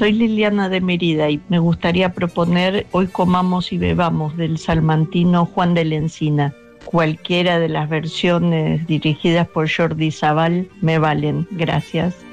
Soy Liliana de Mérida y me gustaría proponer Hoy comamos y bebamos del salmantino Juan de la Encina. Cualquiera de las versiones dirigidas por Jordi Sabal me valen. Gracias.